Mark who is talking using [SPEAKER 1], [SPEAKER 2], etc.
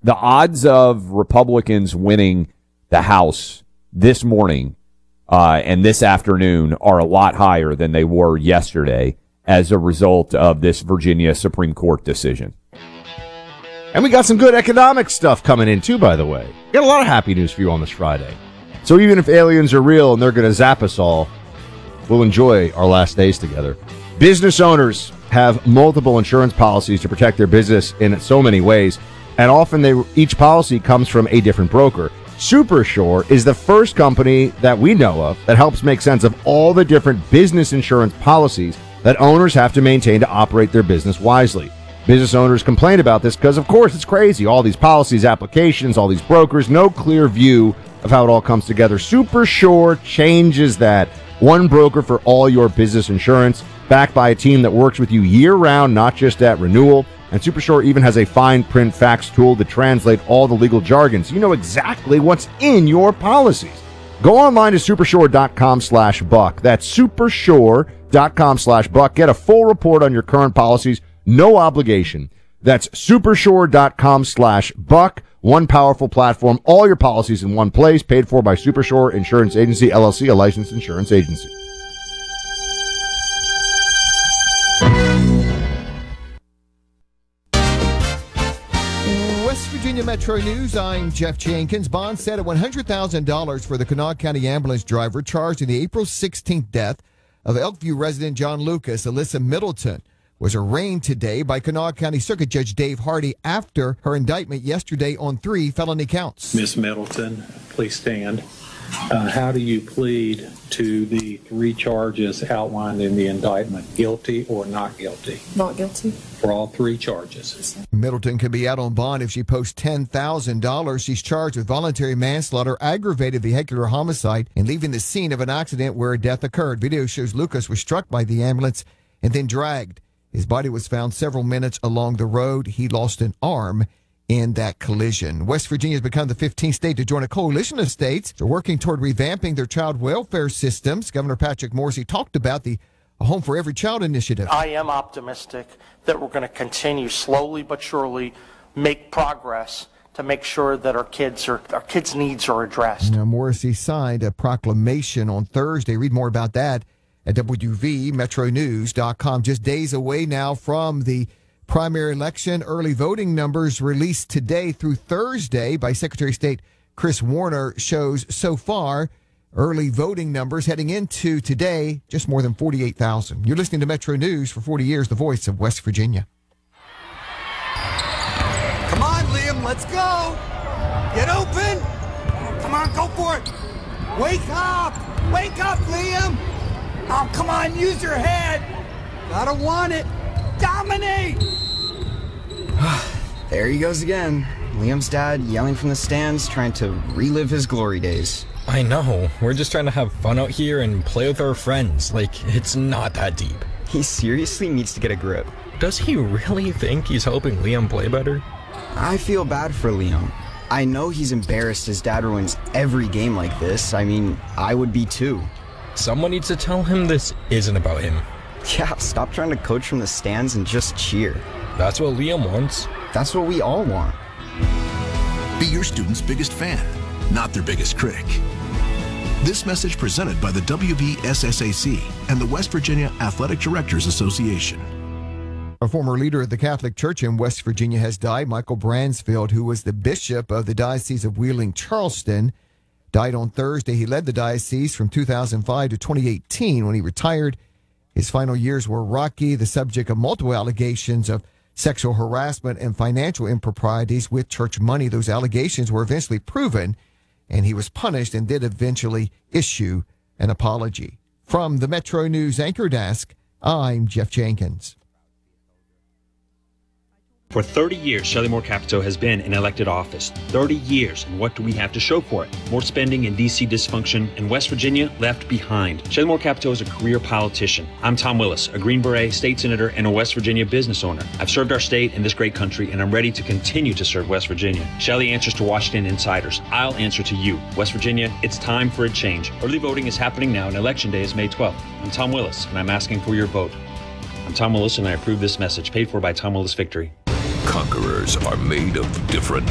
[SPEAKER 1] the odds of Republicans winning the House this morning and this afternoon are a lot higher than they were yesterday as a result of this Virginia Supreme Court decision.
[SPEAKER 2] And we got some good economic stuff coming in, too, by the way. We got a lot of happy news for you on this Friday. So even if aliens are real and they're going to zap us all, we'll enjoy our last days together. Business owners have multiple insurance policies to protect their business in so many ways, and often each policy comes from a different broker. Supersure is the first company that we know of that helps make sense of all the different business insurance policies that owners have to maintain to operate their business wisely. Business owners complain about this because, of course, it's crazy. All these policies, applications, all these brokers, no clear view of how it all comes together. Supersure changes that. One broker for all your business insurance, backed by a team that works with you year-round, not just at renewal. And Supersure even has a fine print fax tool to translate all the legal jargon, so you know exactly what's in your policies. Go online to supersure.com/buck. That's supersure.com/buck. Get a full report on your current policies. No obligation. That's supersure.com/buck. One powerful platform, all your policies in one place, paid for by Supersure Insurance Agency, LLC, a licensed insurance agency.
[SPEAKER 3] West Virginia Metro News, I'm Jeff Jenkins. Bond set at $100,000 for the Kanawha County ambulance driver charged in the April 16th death of Elkview resident John Lucas. Alyssa Middleton was arraigned today by Kanawha County Circuit Judge Dave Hardy after her indictment yesterday on 3 felony counts.
[SPEAKER 4] Ms. Middleton, please stand. How do you plead to the 3 charges outlined in the indictment? Guilty or not guilty?
[SPEAKER 5] Not guilty.
[SPEAKER 4] For all 3 charges.
[SPEAKER 3] Middleton could be out on bond if she posts $10,000. She's charged with voluntary manslaughter, aggravated vehicular homicide, and leaving the scene of an accident where a death occurred. Video shows Lucas was struck by the ambulance and then dragged. His body was found several minutes along the road. He lost an arm in that collision. West Virginia has become the 15th state to join a coalition of states. They're working toward revamping their child welfare systems. Governor Patrick Morrisey talked about the Home for Every Child initiative.
[SPEAKER 6] I am optimistic that we're going to continue slowly but surely make progress to make sure that our kids' needs are addressed.
[SPEAKER 3] Now, Morrisey signed a proclamation on Thursday. Read more about that at WVMetroNews.com. Just days away now from the primary election. Early voting numbers released today through Thursday by Secretary of State Chris Warner shows so far early voting numbers heading into today, just more than 48,000. You're listening to Metro News for 40 years, the voice of West Virginia.
[SPEAKER 7] Come on, Liam, let's go. Get open. Come on, go for it. Wake up. Wake up, Liam. Oh, come on, use your head. Gotta want it. Dominate.
[SPEAKER 8] There he goes again. Liam's dad yelling from the stands, trying to relive his glory days.
[SPEAKER 9] I know. We're just trying to have fun out here and play with our friends. Like, it's not that deep.
[SPEAKER 8] He seriously needs to get a grip.
[SPEAKER 9] Does he really think he's helping Liam play better?
[SPEAKER 8] I feel bad for Liam. I know he's embarrassed his dad ruins every game like this. I mean, I would be too.
[SPEAKER 9] Someone needs to tell him this isn't about him.
[SPEAKER 8] Yeah, stop trying to coach from the stands and just cheer.
[SPEAKER 9] That's what Liam wants.
[SPEAKER 8] That's what we all want.
[SPEAKER 10] Be your student's biggest fan, not their biggest critic. This message presented by the WVSSAC and the West Virginia Athletic Directors Association.
[SPEAKER 3] A former leader of the Catholic Church in West Virginia has died. Michael Bransfield, who was the bishop of the Diocese of Wheeling-Charleston, died on Thursday. He led the diocese from 2005 to 2018 when he retired. His final years were rocky, the subject of multiple allegations of sexual harassment and financial improprieties with church money. Those allegations were eventually proven, and he was punished and did eventually issue an apology. From the Metro News Anchor Desk, I'm Jeff Jenkins.
[SPEAKER 11] For 30 years, Shelley Moore Capito has been in elected office. 30 years, and what do we have to show for it? More spending and D.C. dysfunction, and West Virginia left behind. Shelley Moore Capito is a career politician. I'm Tom Willis, a Green Beret, state senator, and a West Virginia business owner. I've served our state and this great country, and I'm ready to continue to serve West Virginia. Shelley answers to Washington insiders. I'll answer to you. West Virginia, it's time for a change. Early voting is happening now, and Election Day is May 12th. I'm Tom Willis, and I'm asking for your vote. I'm Tom Willis, and I approve this message, paid for by Tom Willis Victory.
[SPEAKER 12] Conquerors are made of different